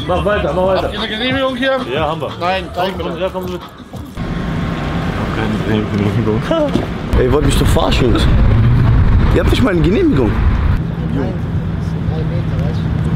Mach weiter, mach weiter. Habt ihr eine Genehmigung hier? Ja, haben wir. Nein, zeig mir Komm, doch. ja, komm mit. Keine Genehmigung. Ey, ihr wollt mich doch verarschen, Jungs. Ihr habt nicht mal eine Genehmigung. Nein, 3 Meter, weißt du?